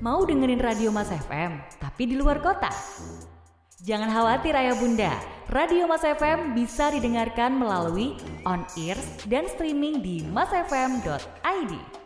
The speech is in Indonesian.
Mau dengerin Radio Mas FM, tapi di luar kota? Jangan khawatir ayah bunda, Radio Mas FM bisa didengarkan melalui on-air dan streaming di masfm.id.